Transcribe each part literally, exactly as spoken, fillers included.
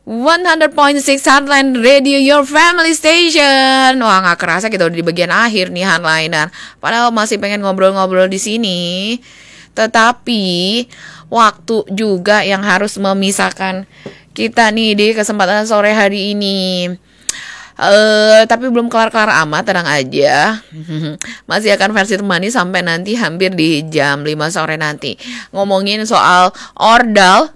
seratus koma enam Heartline Radio, your family station. Wah, nggak kerasa kita udah di bagian akhir nih Heartliner. Padahal masih pengen ngobrol-ngobrol di sini. Tetapi waktu juga yang harus memisahkan kita nih di kesempatan sore hari ini. Uh, tapi belum kelar-kelar amat, tenang aja. Masih akan versi temani sampai nanti hampir di jam lima sore nanti. Ngomongin soal ordal.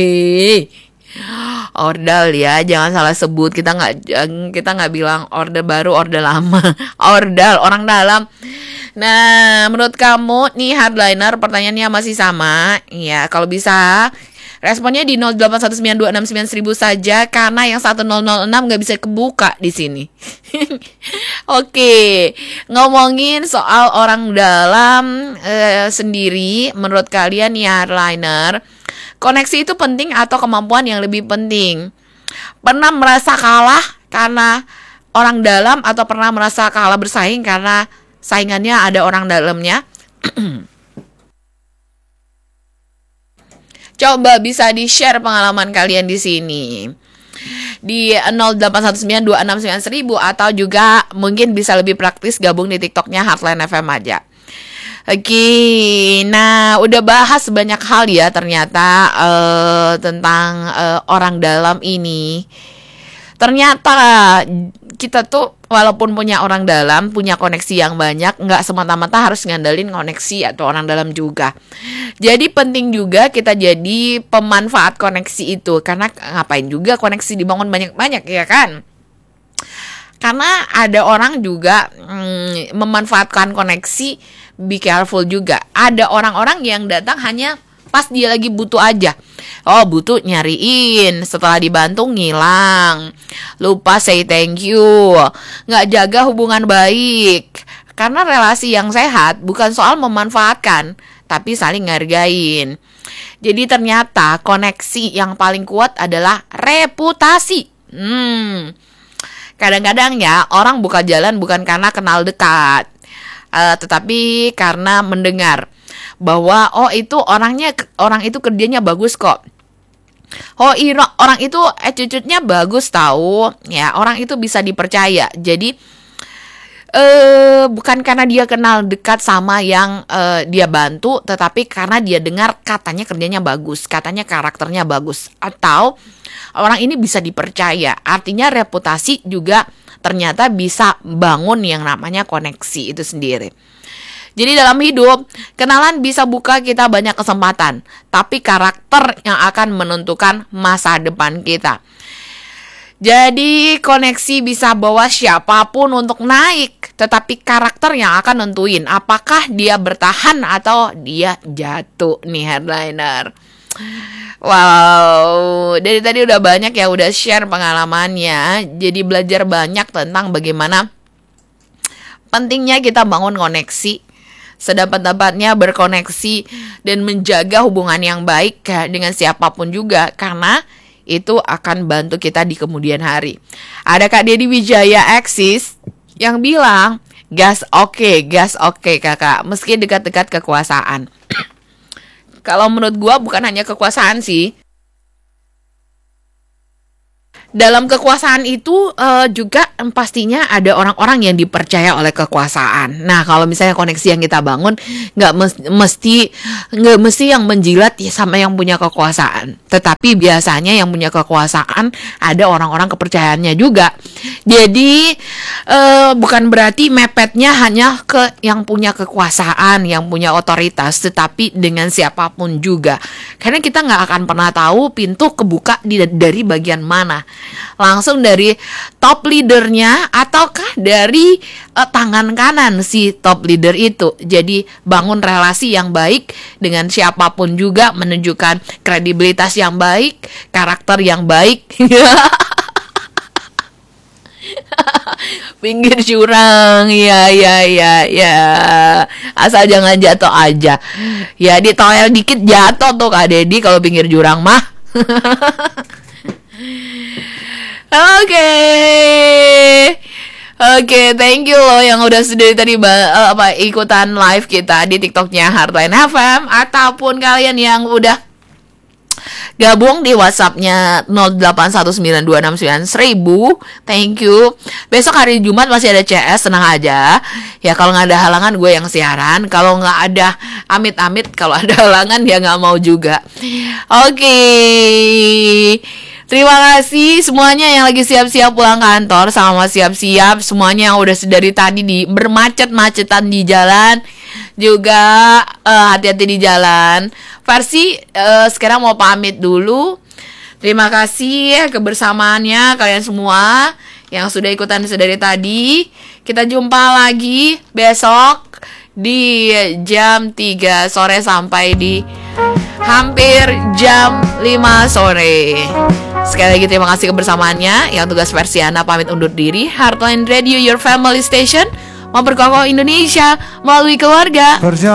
Ordal ya, jangan salah sebut. Kita nggak kita nggak bilang orde baru, orde lama. Ordal, orang dalam. Nah, menurut kamu nih Heartliner, pertanyaannya masih sama. Ya, kalau bisa responnya di nol delapan satu sembilan dua enam sembilan seribu saja, karena yang satu nol nol enam nggak bisa kebuka di sini. Oke, ngomongin soal orang dalam eh, sendiri, menurut kalian ya Heartliner, koneksi itu penting atau kemampuan yang lebih penting? Pernah merasa kalah karena orang dalam atau pernah merasa kalah bersaing karena saingannya ada orang dalamnya? Coba bisa di-share pengalaman kalian di sini di nol delapan satu sembilan dua enam sembilan seribu, atau juga mungkin bisa lebih praktis gabung di TikToknya Heartline F M aja. Oke, nah udah bahas banyak hal ya ternyata uh, tentang uh, orang dalam ini. Ternyata kita tuh walaupun punya orang dalam, punya koneksi yang banyak, nggak semata-mata harus ngandelin koneksi atau orang dalam juga. Jadi penting juga kita jadi pemanfaat koneksi itu. Karena ngapain juga koneksi dibangun banyak-banyak, ya kan? Karena ada orang juga hmm, memanfaatkan koneksi, be careful juga. Ada orang-orang yang datang hanya pas dia lagi butuh aja. Oh, butuh nyariin, setelah dibantu ngilang, lupa say thank you, nggak jaga hubungan baik. Karena relasi yang sehat bukan soal memanfaatkan, tapi saling ngargain. Jadi ternyata koneksi yang paling kuat adalah reputasi. Hmm, kadang-kadang ya orang buka jalan bukan karena kenal dekat, uh, tetapi karena mendengar bahwa oh itu orangnya orang itu kerjanya bagus kok. Oh iro, orang itu attitude-nya bagus tahu. Ya, orang itu bisa dipercaya. Jadi eh bukan karena dia kenal dekat sama yang eh, dia bantu, tetapi karena dia dengar katanya kerjanya bagus, katanya karakternya bagus, atau orang ini bisa dipercaya. Artinya reputasi juga ternyata bisa bangun yang namanya koneksi itu sendiri. Jadi dalam hidup, kenalan bisa buka kita banyak kesempatan, tapi karakter yang akan menentukan masa depan kita. Jadi koneksi bisa bawa siapapun untuk naik, tetapi karakter yang akan nentuin apakah dia bertahan atau dia jatuh nih Heartliner. Wow, dari tadi udah banyak ya udah share pengalamannya. Jadi belajar banyak tentang bagaimana pentingnya kita bangun koneksi, sedapat-dapatnya berkoneksi dan menjaga hubungan yang baik dengan siapapun juga, karena itu akan bantu kita di kemudian hari. Ada Kak Dedi Wijaya Eksis yang bilang, gas oke, okay, gas oke okay, kakak, meski dekat-dekat kekuasaan. Kalau menurut gua bukan hanya kekuasaan sih. Dalam kekuasaan itu uh, juga pastinya ada orang-orang yang dipercaya oleh kekuasaan. Nah, kalau misalnya koneksi yang kita bangun nggak mes- mesti nggak mesti yang menjilat ya sama yang punya kekuasaan. Tetapi biasanya yang punya kekuasaan ada orang-orang kepercayaannya juga. Jadi uh, bukan berarti mepetnya hanya ke yang punya kekuasaan, yang punya otoritas, tetapi dengan siapapun juga. Karena kita nggak akan pernah tahu pintu kebuka di, dari bagian mana. Langsung dari top leadernya ataukah dari uh, tangan kanan si top leader itu. Jadi bangun relasi yang baik dengan siapapun juga, menunjukkan kredibilitas yang baik, karakter yang baik. Pinggir jurang, ya ya ya ya, asal jangan jatuh aja. Ya di toel dikit jatuh tuh Kak Dedi kalau pinggir jurang mah. Oke, okay. Oke, okay, thank you loh yang udah sudah tadi uh, apa ikutan live kita di TikToknya Heartline F M, ataupun kalian yang udah gabung di WhatsAppnya nol delapan satu sembilan dua enam sembilan seribu. Thank you. Besok hari Jumat masih ada C S, tenang aja. Ya kalau nggak ada halangan gue yang siaran. Kalau nggak ada amit-amit, kalau ada halangan ya nggak mau juga. Oke. Okay. Terima kasih semuanya yang lagi siap-siap pulang kantor, sama siap-siap semuanya yang udah dari tadi di bermacet-macetan di jalan. Juga uh, hati-hati di jalan. Versi uh, sekarang mau pamit dulu. Terima kasih kebersamaannya kalian semua yang sudah ikutan dari tadi. Kita jumpa lagi besok di jam tiga sore sampai di hampir jam lima sore. Sekali lagi terima kasih kebersamaannya. Yang tugas Versiana pamit undur diri. Heartline Radio, your family station, memperkokoh Indonesia melalui keluarga.